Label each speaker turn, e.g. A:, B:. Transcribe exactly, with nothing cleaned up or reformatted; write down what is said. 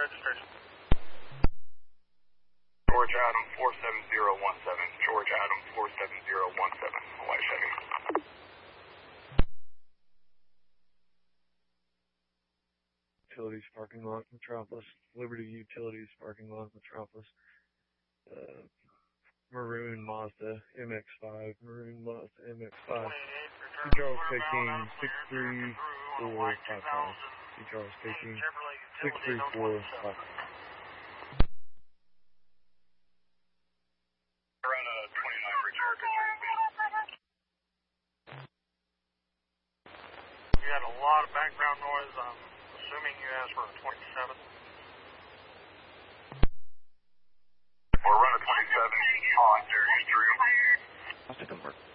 A: registration.
B: George Adam four seven zero one seven. George Adam four seven zero one seven. Hawaii Chevy.
C: Utilities parking lot, Metropolis. Liberty Utilities parking lot, Metropolis. Uh, Maroon Mazda M X five. Maroon Mazda M X five. C. Charles K. King six three four five five. C. Charles K. King six three four five five.
B: Around a twenty-nine for Jericho.
A: You had a lot of background noise. I'm assuming you asked for a twenty-seven.
B: We're running twenty-seven on Darius Drew.
D: I'll take a mark.